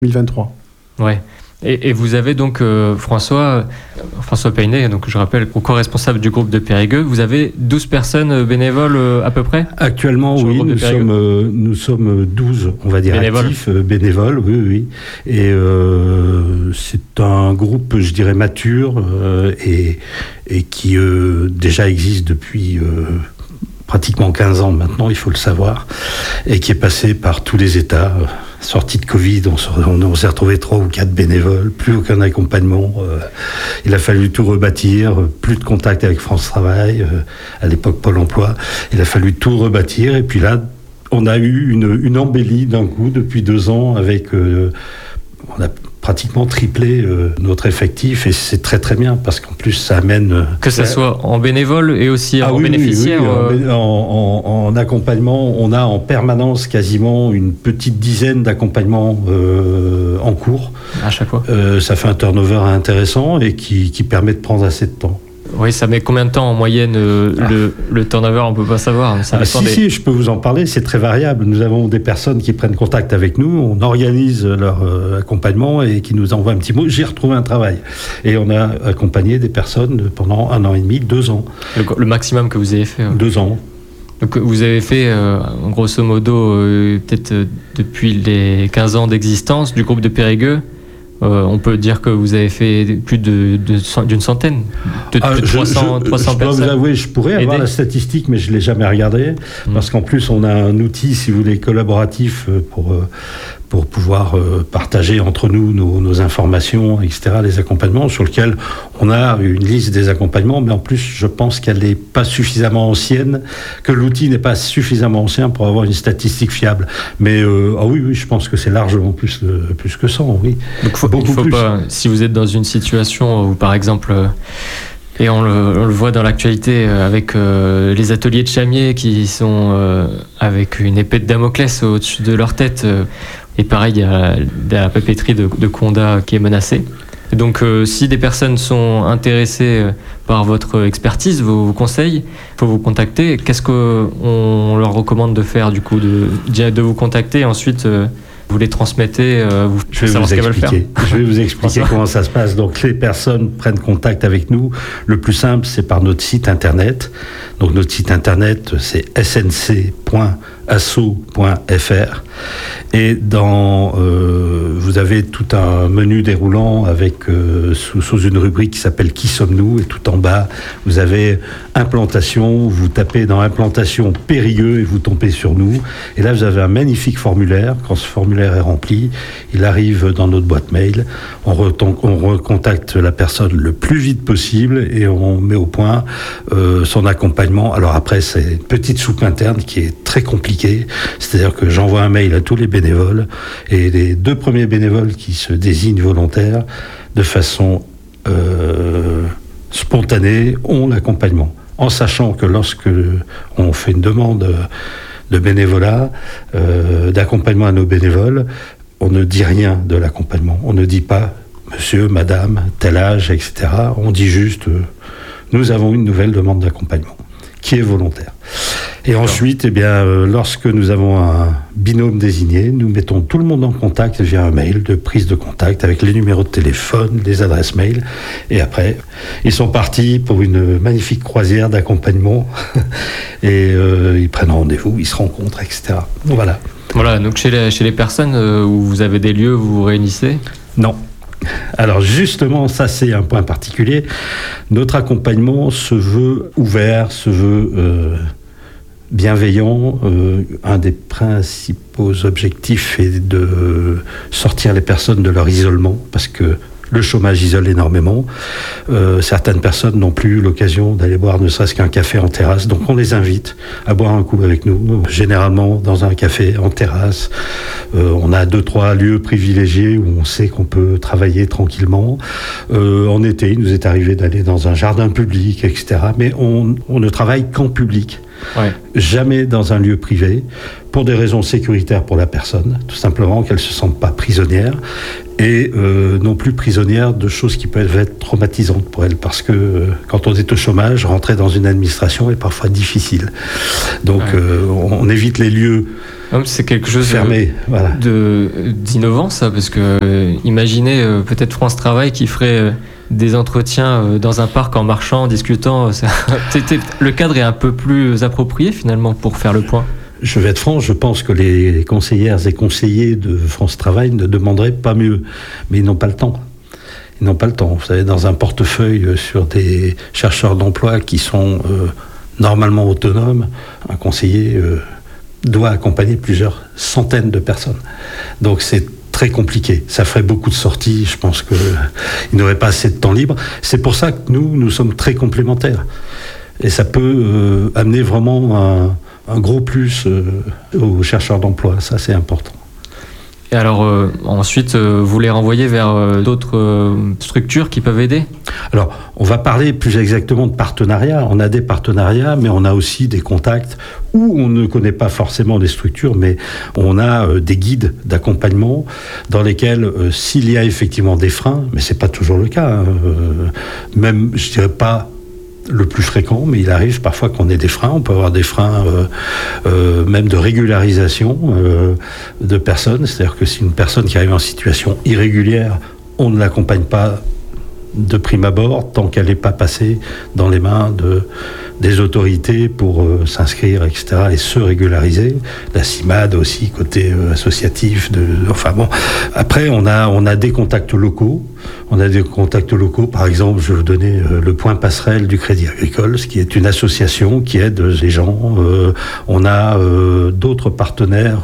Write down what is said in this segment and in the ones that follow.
2023. Ouais. Et vous avez donc François Paynet, donc je rappelle, co-responsable du groupe de Périgueux. Vous avez 12 personnes bénévoles à peu près ? Actuellement, oui, nous sommes 12, on va dire, actifs, bénévoles, oui. Et c'est un groupe, je dirais, mature et qui déjà existe depuis pratiquement 15 ans maintenant, il faut le savoir, et qui est passé par tous les états. Sortie de Covid, on s'est retrouvé 3 ou 4 bénévoles, plus aucun accompagnement. Il a fallu tout rebâtir, plus de contact avec France Travail, à l'époque Pôle Emploi. Il a fallu tout rebâtir, et puis là, on a eu une embellie d'un coup depuis 2 ans avec... on a pratiquement triplé notre effectif, et c'est très très bien parce qu'en plus ça amène... Que ce soit en bénévole et aussi en bénéficiaire. Oui. En accompagnement, on a en permanence quasiment une petite dizaine d'accompagnements en cours. À chaque fois. Ça fait un turnover intéressant et qui permet de prendre assez de temps. Oui, ça met combien de temps en moyenne le turnover, on ne peut pas savoir. Si, je peux vous en parler, c'est très variable. Nous avons des personnes qui prennent contact avec nous, on organise leur accompagnement et qui nous envoient un petit mot, j'ai retrouvé un travail. Et on a accompagné des personnes pendant 1 an et demi, 2 ans. Le maximum que vous avez fait 2 ans. Donc vous avez fait, grosso modo, peut-être depuis les 15 ans d'existence du groupe de Périgueux, on peut dire que vous avez fait plus d'une centaine, plus de 300 personnes. Je dois vous avouer, je pourrais avoir la statistique, mais je ne l'ai jamais regardée, parce qu'en plus, on a un outil, si vous voulez, collaboratif pour pouvoir partager entre nous nos informations, etc., les accompagnements, sur lequel on a une liste des accompagnements, mais en plus, je pense qu'elle n'est pas suffisamment ancienne, que l'outil n'est pas suffisamment ancien pour avoir une statistique fiable. Mais oui, je pense que c'est largement plus que 100, oui. Donc, il faut pas, si vous êtes dans une situation où, par exemple, et on le voit dans l'actualité avec les ateliers de chamiers qui sont avec une épée de Damoclès au-dessus de leur tête, et pareil, il y a la papeterie de Condat qui est menacée. Et donc, si des personnes sont intéressées par votre expertise, vos conseils, il faut vous contacter. Qu'est-ce qu'on leur recommande de faire, du coup, de vous contacter et ensuite... vous les transmettez, je vais vous expliquer comment ça se passe. Donc les personnes prennent contact avec nous. Le plus simple, c'est par notre site internet. Donc notre site internet, c'est snc.asso.fr. Et vous avez tout un menu déroulant avec sous une rubrique qui s'appelle Qui sommes-nous ? Et tout en bas, vous avez implantation. Vous tapez dans implantation Périgueux et vous tombez sur nous. Et là, vous avez un magnifique formulaire. Quand ce formulaire est rempli, il arrive dans notre boîte mail, on recontacte la personne le plus vite possible et on met au point son accompagnement. Alors après, c'est une petite soupe interne qui est très compliquée, c'est-à-dire que j'envoie un mail à tous les bénévoles et les 2 premiers bénévoles qui se désignent volontaires de façon spontanée ont l'accompagnement, en sachant que lorsque on fait une demande de bénévolat, d'accompagnement à nos bénévoles, on ne dit rien de l'accompagnement. On ne dit pas monsieur, madame, tel âge, etc. On dit juste nous avons une nouvelle demande d'accompagnement qui est volontaire. Et ensuite, lorsque nous avons un binôme désigné, nous mettons tout le monde en contact via un mail de prise de contact avec les numéros de téléphone, les adresses mail. Et après, ils sont partis pour une magnifique croisière d'accompagnement. Et ils prennent rendez-vous, ils se rencontrent, etc. Voilà. Voilà, donc chez les personnes où vous avez des lieux où vous vous réunissez ? Non. Alors justement, ça c'est un point particulier. Notre accompagnement se veut ouvert, se veut bienveillant. Un des principaux objectifs est de sortir les personnes de leur isolement, parce que le chômage isole énormément. Certaines personnes n'ont plus eu l'occasion d'aller boire ne serait-ce qu'un café en terrasse. Donc on les invite à boire un coup avec nous, généralement dans un café en terrasse. On a 2-3 lieux privilégiés où on sait qu'on peut travailler tranquillement. En été, il nous est arrivé d'aller dans un jardin public, etc. Mais on ne travaille qu'en public. Ouais. Jamais dans un lieu privé, pour des raisons sécuritaires pour la personne, tout simplement qu'elle ne se sente pas prisonnière, et non plus prisonnière de choses qui peuvent être traumatisantes pour elle, parce que quand on est au chômage, rentrer dans une administration est parfois difficile. Donc on évite les lieux C'est quelque chose fermé, voilà. d'innovant, ça, parce que imaginez peut-être France Travail qui ferait des entretiens dans un parc en marchant, en discutant. Le cadre est un peu plus approprié finalement pour faire le point. Je vais être franc, je pense que les conseillères et conseillers de France Travail ne demanderaient pas mieux, mais ils n'ont pas le temps. Ils n'ont pas le temps. Vous savez, dans un portefeuille sur des chercheurs d'emploi qui sont normalement autonomes, un conseiller doit accompagner plusieurs centaines de personnes. Donc c'est très compliqué. Ça ferait beaucoup de sorties. Je pense qu'il n'aurait pas assez de temps libre. C'est pour ça que nous sommes très complémentaires. Et ça peut amener vraiment un gros plus aux chercheurs d'emploi. Ça, c'est important. Et alors, ensuite, vous les renvoyez vers d'autres structures qui peuvent aider ? Alors, on va parler plus exactement de partenariats. On a des partenariats, mais on a aussi des contacts où on ne connaît pas forcément les structures, mais on a des guides d'accompagnement dans lesquels, s'il y a effectivement des freins, mais c'est pas toujours le cas, même, je dirais pas le plus fréquent, mais il arrive parfois qu'on ait des freins. On peut avoir des freins même de régularisation de personnes. C'est-à-dire que si une personne qui arrive en situation irrégulière, on ne l'accompagne pas de prime abord tant qu'elle n'est pas passée dans les mains des autorités pour s'inscrire, etc., et se régulariser. La CIMAD aussi, côté associatif. Enfin bon. Après, on a des contacts locaux. On a des contacts locaux. Par exemple, je vais vous donner le point passerelle du Crédit Agricole, ce qui est une association qui aide les gens. On a d'autres partenaires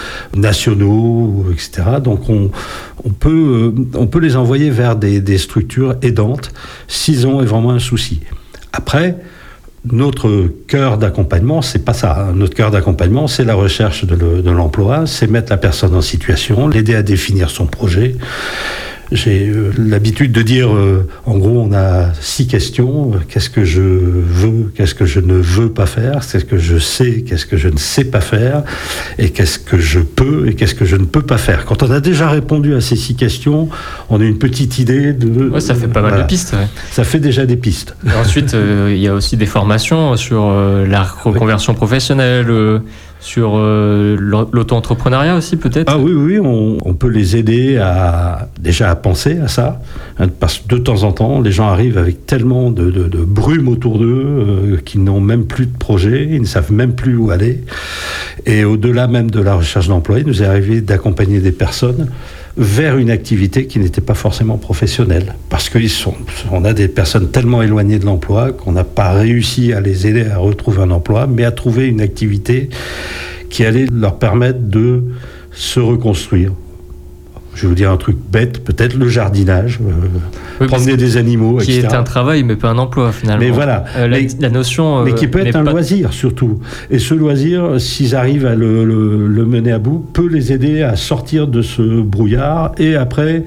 nationaux, etc. Donc on peut les envoyer vers des structures aidantes s'ils ont vraiment un souci. Après, notre cœur d'accompagnement, c'est pas ça. Notre cœur d'accompagnement, c'est la recherche de l'emploi, c'est mettre la personne en situation, l'aider à définir son projet. J'ai l'habitude de dire, en gros, on a 6 questions. Qu'est-ce que je veux, qu'est-ce que je ne veux pas faire, qu'est-ce que je sais, qu'est-ce que je ne sais pas faire, et qu'est-ce que je peux et qu'est-ce que je ne peux pas faire. Quand on a déjà répondu à ces 6 questions, on a une petite idée de... Ouais, ça fait pas mal de pistes. Ouais. Ça fait déjà des pistes. Et ensuite, il y a aussi des formations sur la reconversion professionnelle, sur l'auto-entrepreneuriat aussi, peut-être. Ah oui, on peut les aider à penser à ça, parce que de temps en temps, les gens arrivent avec tellement de brume autour d'eux qu'ils n'ont même plus de projet, ils ne savent même plus où aller. Et au-delà même de la recherche d'emploi, il nous est arrivé d'accompagner des personnes vers une activité qui n'était pas forcément professionnelle. Parce qu'on a des personnes tellement éloignées de l'emploi qu'on n'a pas réussi à les aider à retrouver un emploi, mais à trouver une activité qui allait leur permettre de se reconstruire. Je vais vous dire un truc bête, peut-être le jardinage, promener des animaux, qui etc. Qui est un travail, mais pas un emploi, finalement. Mais voilà. La notion... mais qui peut être un loisir, surtout. Et ce loisir, s'ils arrivent à le mener à bout, peut les aider à sortir de ce brouillard et après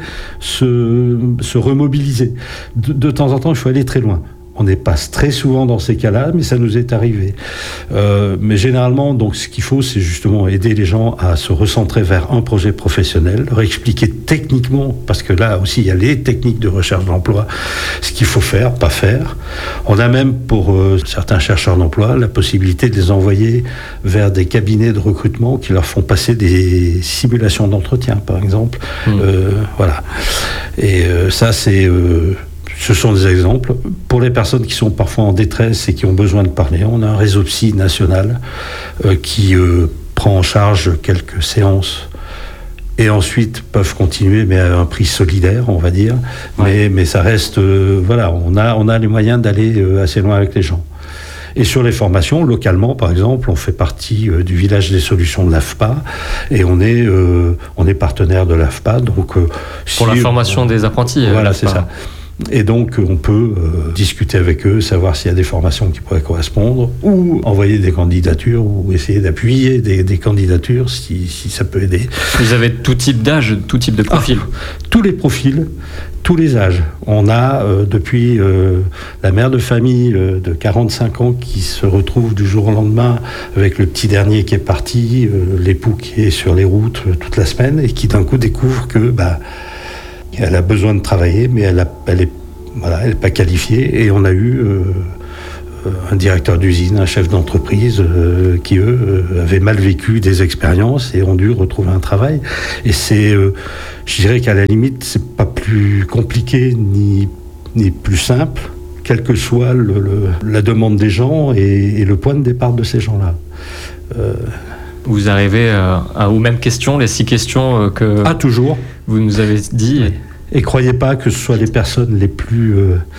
se remobiliser. De temps en temps, il faut aller très loin. On n'est pas très souvent dans ces cas-là, mais ça nous est arrivé. Mais généralement, donc, ce qu'il faut, c'est justement aider les gens à se recentrer vers un projet professionnel, leur expliquer techniquement, parce que là aussi, il y a les techniques de recherche d'emploi, ce qu'il faut faire, pas faire. On a même, pour certains chercheurs d'emploi, la possibilité de les envoyer vers des cabinets de recrutement qui leur font passer des simulations d'entretien, par exemple. Voilà. Et ça, ce sont des exemples. Pour les personnes qui sont parfois en détresse et qui ont besoin de parler, on a un réseau psy national qui prend en charge quelques séances et ensuite peuvent continuer, mais à un prix solidaire, on va dire. Ouais. Mais ça reste... voilà, on a les moyens d'aller assez loin avec les gens. Et sur les formations, localement, par exemple, on fait partie du village des solutions de l'AFPA et on est partenaire de l'AFPA. Donc, pour la formation des apprentis. Voilà, c'est ça. Et donc, on peut discuter avec eux, savoir s'il y a des formations qui pourraient correspondre, ou envoyer des candidatures, ou essayer d'appuyer des candidatures si ça peut aider. Vous avez tout type d'âge, tout type de profil ? Tous les profils, tous les âges. On a depuis la mère de famille de 45 ans qui se retrouve du jour au lendemain avec le petit dernier qui est parti, l'époux qui est sur les routes toute la semaine, et qui d'un coup découvre que... elle a besoin de travailler, mais elle est pas qualifiée. Et on a eu un directeur d'usine, un chef d'entreprise qui, eux, avaient mal vécu des expériences et ont dû retrouver un travail. Et c'est, je dirais qu'à la limite, c'est pas plus compliqué ni plus simple, quelle que soit la demande des gens et le point de départ de ces gens-là. Vous arrivez aux mêmes questions, les 6 questions que toujours. Vous nous avez dit. Oui. Et croyez pas que ce soit les personnes les plus...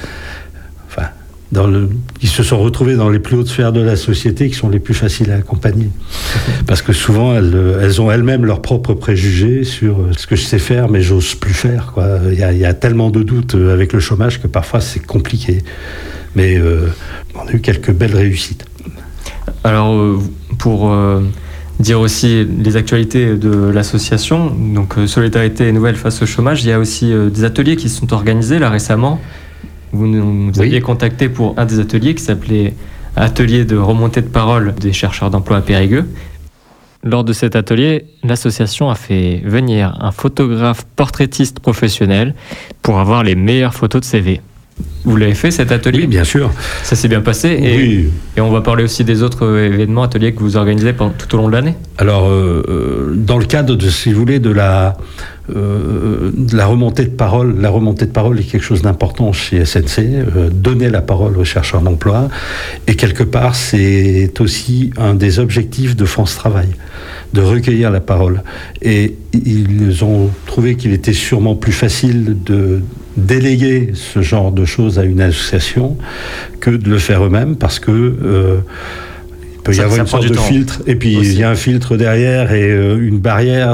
qui se sont retrouvées dans les plus hautes sphères de la société qui sont les plus faciles à accompagner. Parce que souvent, elles ont elles-mêmes leurs propres préjugés sur ce que je sais faire, mais j'ose plus faire, quoi. Il y a tellement de doutes avec le chômage que parfois c'est compliqué. Mais on a eu quelques belles réussites. Alors, pour dire aussi les actualités de l'association, donc Solidarité Nouvelle face au chômage, il y a aussi des ateliers qui se sont organisés là récemment. Vous nous aviez contacté pour un des ateliers qui s'appelait Atelier de remontée de parole des chercheurs d'emploi à Périgueux. Lors de cet atelier, l'association a fait venir un photographe portraitiste professionnel pour avoir les meilleures photos de CV. Vous l'avez fait cet atelier ? Oui, bien sûr. Ça s'est bien passé et on va parler aussi des autres événements, ateliers que vous organisez tout au long de l'année. Alors, dans le cadre de, si vous voulez, de la remontée de parole, la remontée de parole est quelque chose d'important chez SNC, donner la parole aux chercheurs d'emploi, et quelque part c'est aussi un des objectifs de France Travail, de recueillir la parole. Et ils ont trouvé qu'il était sûrement plus facile de déléguer ce genre de choses à une association que de le faire eux-mêmes, parce que il peut y avoir une sorte de filtre, et puis aussi. Il y a un filtre derrière et une barrière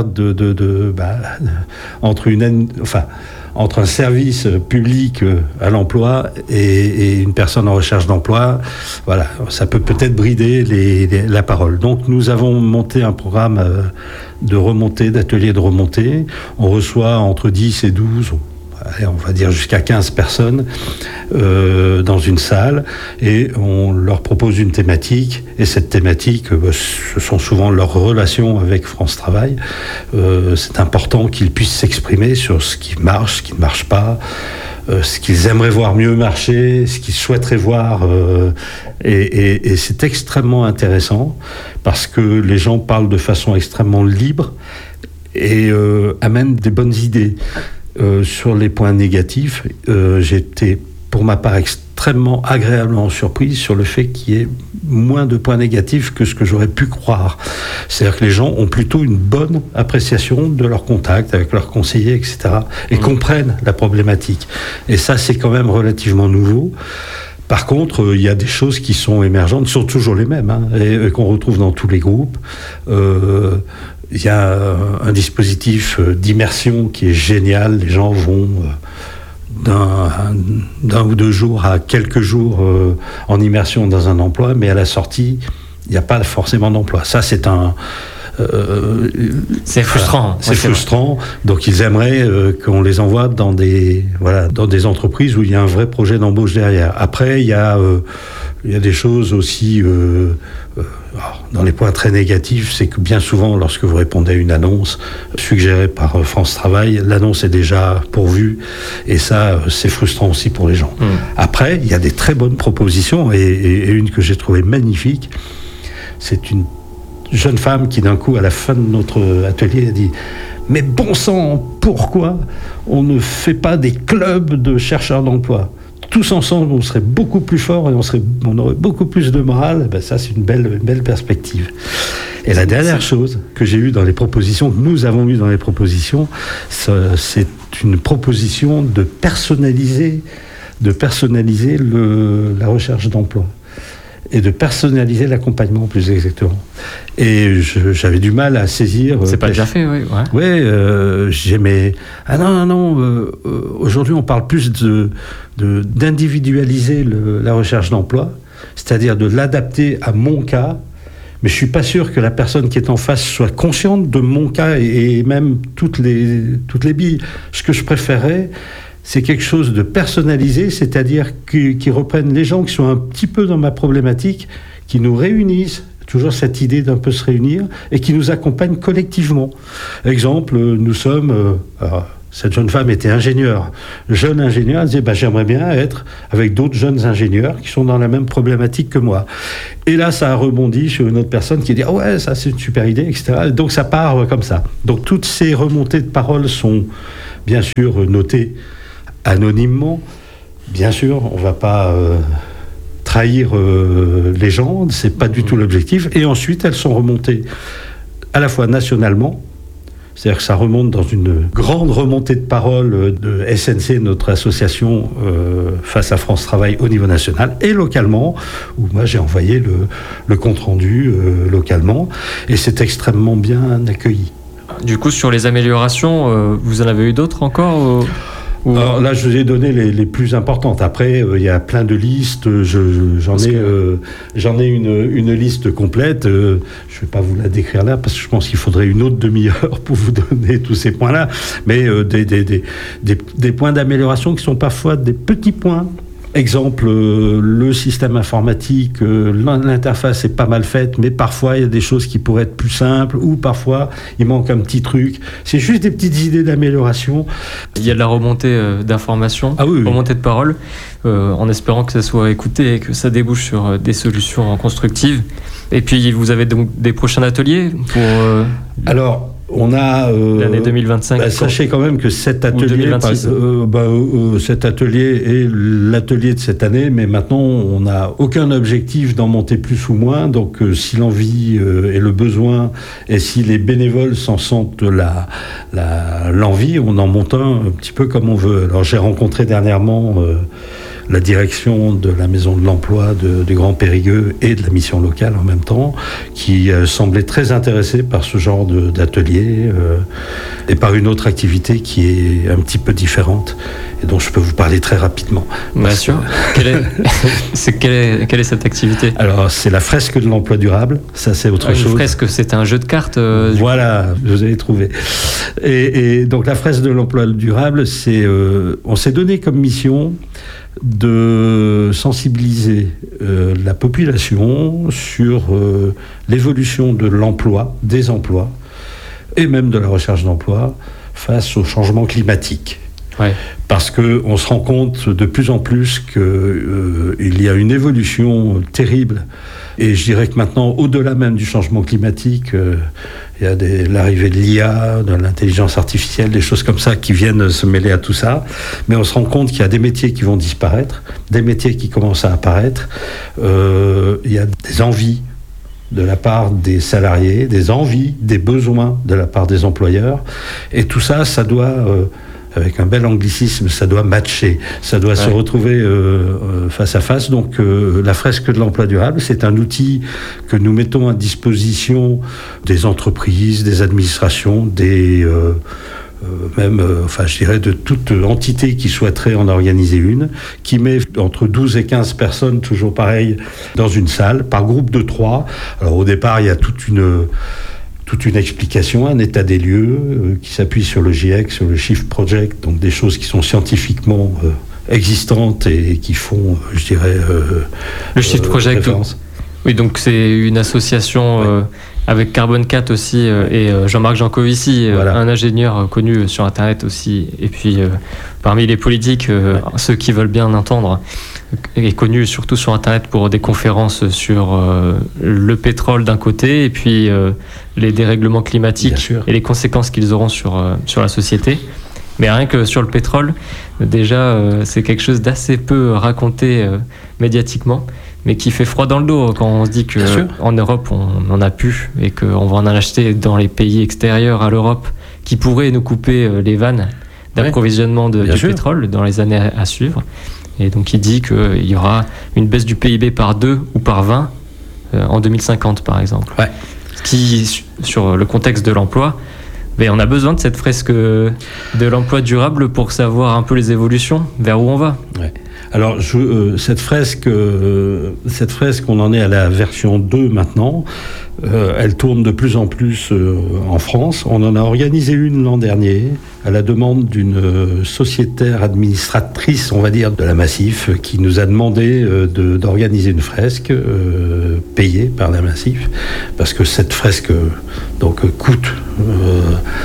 entre un service public à l'emploi et une personne en recherche d'emploi. Voilà, ça peut peut-être brider la parole. Donc nous avons monté un programme de remontée, d'ateliers de remontée. On reçoit entre 10 et 12, on va dire jusqu'à 15 personnes dans une salle, et on leur propose une thématique, et cette thématique, ce sont souvent leurs relations avec France Travail. C'est important qu'ils puissent s'exprimer sur ce qui marche, ce qui ne marche pas, ce qu'ils aimeraient voir mieux marcher, ce qu'ils souhaiteraient voir, et c'est extrêmement intéressant parce que les gens parlent de façon extrêmement libre et amènent des bonnes idées. Sur les points négatifs, j'ai été pour ma part extrêmement agréablement surpris sur le fait qu'il y ait moins de points négatifs que ce que j'aurais pu croire. C'est-à-dire que les gens ont plutôt une bonne appréciation de leur contact avec leurs conseillers, etc. et comprennent la problématique. Et ça, c'est quand même relativement nouveau. Par contre, il y a des choses qui sont émergentes, qui sont toujours les mêmes, et qu'on retrouve dans tous les groupes. Il y a un dispositif d'immersion qui est génial. Les gens vont d'un ou 2 jours à quelques jours en immersion dans un emploi, mais à la sortie, il n'y a pas forcément d'emploi. Ça, c'est c'est frustrant. C'est frustrant. Donc, ils aimeraient qu'on les envoie dans des entreprises où il y a un vrai projet d'embauche derrière. Après, il y a des choses aussi. Dans les points très négatifs, c'est que bien souvent, lorsque vous répondez à une annonce suggérée par France Travail, l'annonce est déjà pourvue, et ça, c'est frustrant aussi pour les gens. Après, il y a des très bonnes propositions, et une que j'ai trouvée magnifique, c'est une jeune femme qui, d'un coup, à la fin de notre atelier, a dit « Mais bon sang, pourquoi on ne fait pas des clubs de chercheurs d'emploi ? Tous ensemble, on serait beaucoup plus forts et on aurait beaucoup plus de morale. » Ça, c'est une belle perspective. Et la dernière chose que j'ai eue dans les propositions, que nous avons eues dans les propositions, c'est une proposition de personnaliser la recherche d'emploi et de personnaliser l'accompagnement, plus exactement. Et j'avais du mal à saisir... C'est pas déjà fait, oui. Oui, j'aimais... Ah non, aujourd'hui on parle plus d'individualiser la recherche d'emploi, c'est-à-dire de l'adapter à mon cas, mais je suis pas sûr que la personne qui est en face soit consciente de mon cas et même toutes les billes. Ce que je préférais, c'est quelque chose de personnalisé, c'est-à-dire qui reprennent les gens qui sont un petit peu dans ma problématique, qui nous réunissent, toujours cette idée d'un peu se réunir, et qui nous accompagnent collectivement. Exemple, nous sommes, Cette jeune femme était ingénieure, jeune ingénieure. Elle disait j'aimerais bien être avec d'autres jeunes ingénieurs qui sont dans la même problématique que moi. Et là, ça a rebondi sur une autre personne qui dit ouais, ça c'est une super idée, etc. Et donc ça part comme ça. Donc toutes ces remontées de parole sont bien sûr notées anonymement. Bien sûr, on ne va pas trahir les gens, c'est pas du tout l'objectif. Et ensuite, elles sont remontées à la fois nationalement. C'est-à-dire que ça remonte dans une grande remontée de parole de SNC, notre association face à France Travail au niveau national, et localement, où moi j'ai envoyé le compte-rendu localement, et c'est extrêmement bien accueilli. Du coup, sur les améliorations, vous en avez eu d'autres encore Alors là, je vous ai donné les plus importantes. Après, il y a plein de listes. J'en ai une liste complète. Je ne vais pas vous la décrire là parce que je pense qu'il faudrait une autre demi-heure pour vous donner tous ces points-là. Mais des points d'amélioration qui sont parfois des petits points. Exemple, le système informatique, l'interface est pas mal faite, mais parfois il y a des choses qui pourraient être plus simples, ou parfois il manque un petit truc. C'est juste des petites idées d'amélioration. Il y a de la remontée d'informations, remontée de parole, en espérant que ça soit écouté et que ça débouche sur des solutions constructives. Et puis vous avez donc des prochains ateliers pour... Alors, on a l'année 2025. Sachez quand même que cet atelier, cet atelier est l'atelier de cette année, mais maintenant on n'a aucun objectif d'en monter plus ou moins. Donc si l'envie et le besoin, et si les bénévoles s'en sentent l'envie, on en monte un petit peu comme on veut. Alors j'ai rencontré dernièrement la direction de la Maison de l'Emploi du Grand Périgueux et de la mission locale en même temps, qui semblait très intéressée par ce genre d'atelier et par une autre activité qui est un petit peu différente et dont je peux vous parler très rapidement. Bien sûr. Quelle est cette activité ? Alors, c'est la fresque de l'emploi durable. Ça, c'est autre chose. Une fresque, c'est un jeu de cartes Voilà, vous avez trouvé. Et donc, la fresque de l'emploi durable, on s'est donné comme mission de sensibiliser la population sur l'évolution de l'emploi, des emplois, et même de la recherche d'emploi face au changement climatique. Ouais. Parce qu'on se rend compte de plus en plus qu'il y a une évolution terrible. Et je dirais que maintenant, au-delà même du changement climatique, il y a l'arrivée de l'IA, de l'intelligence artificielle, des choses comme ça qui viennent se mêler à tout ça. Mais on se rend compte qu'il y a des métiers qui vont disparaître, des métiers qui commencent à apparaître. Il y a des envies de la part des salariés, des envies, des besoins de la part des employeurs. Et tout ça, ça doit... avec un bel anglicisme, ça doit matcher, ça doit se retrouver face à face. Donc la fresque de l'emploi durable, c'est un outil que nous mettons à disposition des entreprises, des administrations, je dirais de toute entité qui souhaiterait en organiser une, qui met entre 12 et 15 personnes, toujours pareil, dans une salle, par groupe de 3. Alors au départ, il y a toute une explication, un état des lieux qui s'appuie sur le GIEC, sur le Shift Project, donc des choses qui sont scientifiquement existantes et qui font, je dirais, le Shift Project. Référence. Oui, donc c'est une association avec Carbone 4 aussi et Jean-Marc Jancovici, un ingénieur connu sur Internet aussi. Et puis parmi les politiques, ceux qui veulent bien entendre, est connu surtout sur Internet pour des conférences sur le pétrole d'un côté et puis les dérèglements climatiques et les conséquences qu'ils auront sur la société. Mais rien que sur le pétrole, déjà, c'est quelque chose d'assez peu raconté médiatiquement, mais qui fait froid dans le dos quand on se dit qu'en Europe, on en a plus et qu'on va en acheter dans les pays extérieurs à l'Europe qui pourraient nous couper les vannes d'approvisionnement du pétrole dans les années à suivre. Et donc il dit qu'il y aura une baisse du PIB par 2 ou par 20 en 2050 par exemple. Ouais. Ce qui, sur le contexte de l'emploi, mais on a besoin de cette fresque de l'emploi durable pour savoir un peu les évolutions, vers où on va. Ouais. Alors cette fresque, on en est à la version 2 maintenant. Elle tourne de plus en plus en France. On en a organisé une l'an dernier à la demande d'une sociétaire administratrice, on va dire, de la Massif, qui nous a demandé d'organiser une fresque payée par la Massif, parce que cette fresque coûte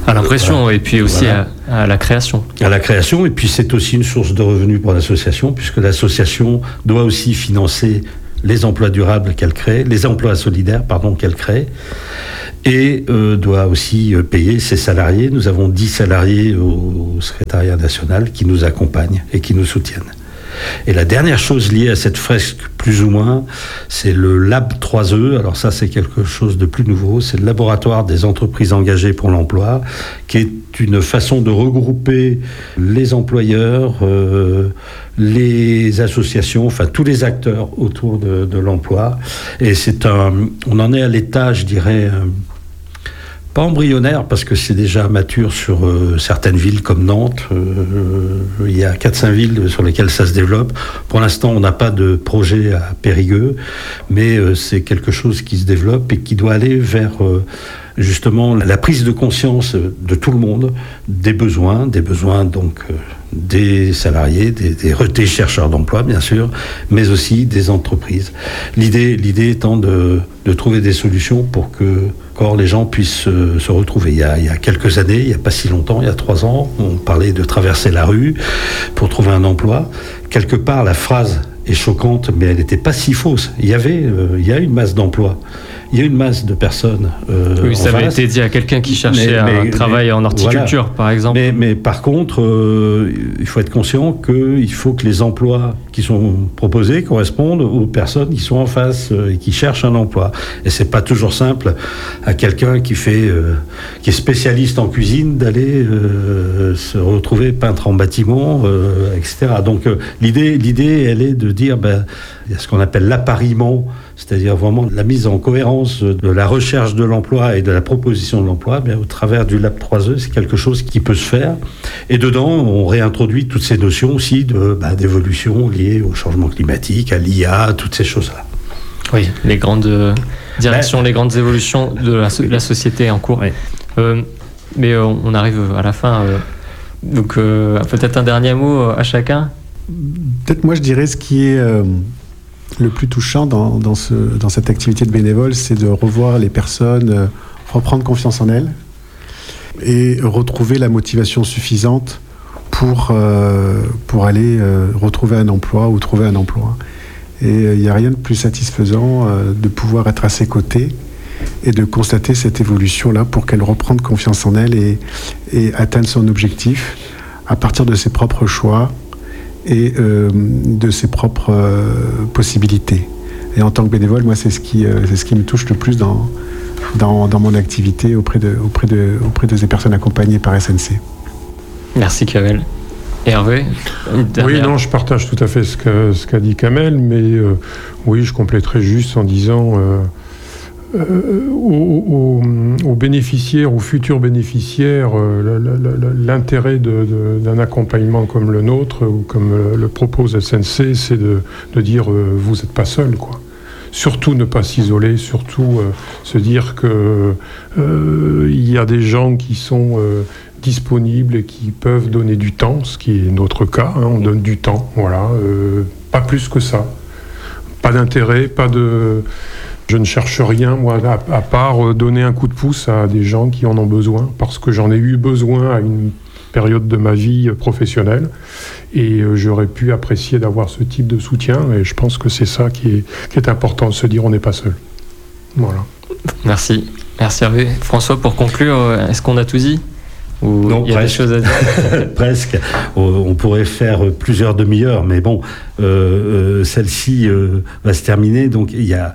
À l'impression, et puis aussi à la création. À la création, et puis c'est aussi une source de revenus pour l'association, puisque l'association doit aussi financer les emplois durables qu'elle crée, les emplois solidaires, qu'elle crée, et doit aussi payer ses salariés. Nous avons 10 salariés au secrétariat national qui nous accompagnent et qui nous soutiennent. Et la dernière chose liée à cette fresque, plus ou moins, c'est le Lab 3E. Alors ça, c'est quelque chose de plus nouveau. C'est le laboratoire des entreprises engagées pour l'emploi, qui est une façon de regrouper les employeurs, les associations, enfin tous les acteurs autour de l'emploi. Et on en est à l'état, je dirais, pas embryonnaire, parce que c'est déjà mature sur certaines villes comme Nantes. Il y a 4-5 villes sur lesquelles ça se développe. Pour l'instant, on n'a pas de projet à Périgueux, mais c'est quelque chose qui se développe et qui doit aller vers justement la prise de conscience de tout le monde, des besoins donc des salariés, des chercheurs d'emploi bien sûr, mais aussi des entreprises. L'idée étant de trouver des solutions pour que les gens puissent se retrouver. Il y a quelques années, il n'y a pas si longtemps, il y a 3 ans, on parlait de traverser la rue pour trouver un emploi. Quelque part, la phrase est choquante, mais elle n'était pas si fausse. Il y a une masse d'emplois. Il y a une masse de personnes. Oui, ça avait été dit à quelqu'un qui cherchait un travail en horticulture, voilà, par exemple. Mais par contre, il faut être conscient qu'il faut que les emplois qui sont proposés correspondent aux personnes qui sont en face et qui cherchent un emploi. Et c'est pas toujours simple à quelqu'un qui est spécialiste en cuisine d'aller se retrouver peintre en bâtiment, etc. Donc l'idée, elle est de dire, il y a ce qu'on appelle l'appariement, c'est-à-dire vraiment la mise en cohérence de la recherche de l'emploi et de la proposition de l'emploi. Au travers du Lab 3E, c'est quelque chose qui peut se faire. Et dedans, on réintroduit toutes ces notions aussi d'évolution liées au changement climatique, à l'IA, toutes ces choses-là. Oui, les grandes directions, les grandes évolutions de la société en cours. Oui. Mais on arrive à la fin. Donc peut-être un dernier mot à chacun. Peut-être moi je dirais ce qui est le plus touchant dans cette activité de bénévole, c'est de revoir les personnes reprendre confiance en elles et retrouver la motivation suffisante pour aller retrouver un emploi ou trouver un emploi. Et il n'y a rien de plus satisfaisant de pouvoir être à ses côtés et de constater cette évolution-là pour qu'elle reprenne confiance en elle et atteigne son objectif à partir de ses propres choix et de ses propres possibilités. Et en tant que bénévole, moi, c'est ce qui me touche le plus dans mon activité auprès de ces personnes accompagnées par SNC. Merci Kamel. Hervé, oui, non, je partage tout à fait ce qu'a dit Kamel, mais oui, je compléterai juste en disant aux bénéficiaires, aux futurs bénéficiaires, l'intérêt d'un accompagnement comme le nôtre ou comme le propose SNC, c'est de dire vous n'êtes pas seul, quoi. Surtout ne pas s'isoler, surtout se dire que il y a des gens qui sont disponibles et qui peuvent donner du temps, ce qui est notre cas, hein, on donne du temps, voilà, pas plus que ça. Pas d'intérêt, je ne cherche rien, moi, à part donner un coup de pouce à des gens qui en ont besoin, parce que j'en ai eu besoin à une période de ma vie professionnelle, et j'aurais pu apprécier d'avoir ce type de soutien, et je pense que c'est ça qui est important, de se dire on n'est pas seul. Voilà. Merci Hervé. François, pour conclure, est-ce qu'on a tout dit ? Ou non, il y a des choses à dire. Presque. On pourrait faire plusieurs demi-heures, mais bon, celle-ci va se terminer. Donc il y a,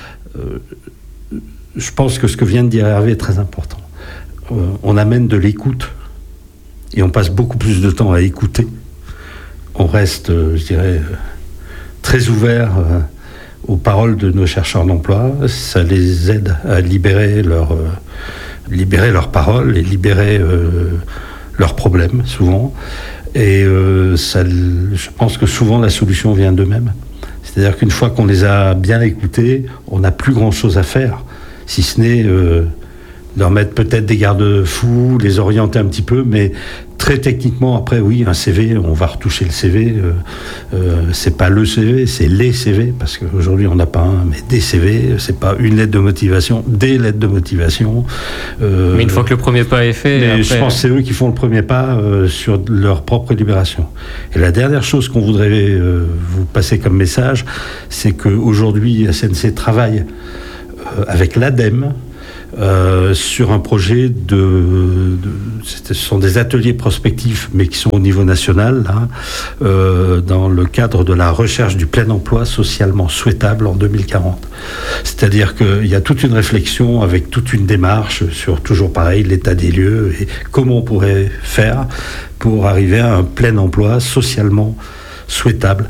je pense que ce que vient de dire Hervé est très important. On amène de l'écoute et on passe beaucoup plus de temps à écouter. On reste, je dirais, très ouvert aux paroles de nos chercheurs d'emploi. Ça les aide à libérer leurs paroles et libérer leurs problèmes, souvent. Et je pense que souvent, la solution vient d'eux-mêmes. C'est-à-dire qu'une fois qu'on les a bien écoutés, on n'a plus grand-chose à faire, si ce n'est leur mettre peut-être des garde-fous, les orienter un petit peu, mais très très techniquement, après, oui, un CV, on va retoucher le CV. C'est pas le CV, c'est les CV, parce qu'aujourd'hui, on n'a pas un, mais des CV. C'est pas une lettre de motivation, des lettres de motivation. Mais une fois que le premier pas est fait... Mais après... je pense que c'est eux qui font le premier pas sur leur propre libération. Et la dernière chose qu'on voudrait vous passer comme message, c'est qu'aujourd'hui, SNC travaille avec l'ADEME, sur un projet ce sont des ateliers prospectifs, mais qui sont au niveau national, là, dans le cadre de la recherche du plein emploi socialement souhaitable en 2040. C'est-à-dire qu'il y a toute une réflexion avec toute une démarche sur, toujours pareil, l'état des lieux et comment on pourrait faire pour arriver à un plein emploi socialement souhaitable.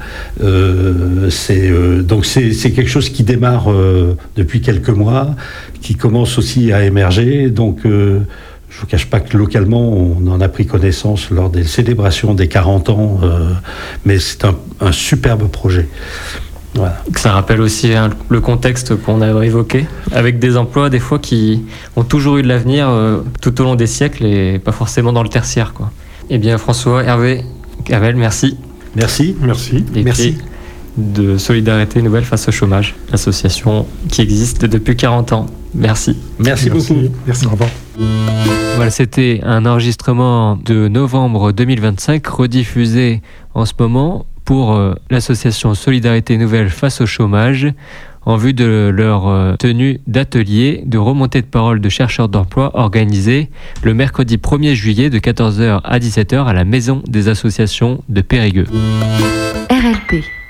Donc c'est quelque chose qui démarre depuis quelques mois, qui commence aussi à émerger. Donc je ne vous cache pas que localement on en a pris connaissance lors des célébrations des 40 ans, mais c'est un superbe projet. Voilà. Ça rappelle aussi le contexte qu'on a évoqué, avec des emplois des fois qui ont toujours eu de l'avenir tout au long des siècles et pas forcément dans le tertiaire, quoi. Eh bien François, Hervé, Kamel, merci. Merci. Merci. Et Merci. De Solidarité Nouvelle face au chômage, l'association qui existe depuis 40 ans. Merci. Merci beaucoup. Merci. Au revoir. Voilà, c'était un enregistrement de novembre 2025, rediffusé en ce moment pour l'association Solidarité Nouvelle face au chômage, en vue de leur tenue d'atelier de remontée de parole de chercheurs d'emploi organisé le mercredi 1er juillet de 14h à 17h à la Maison des associations de Périgueux. RLP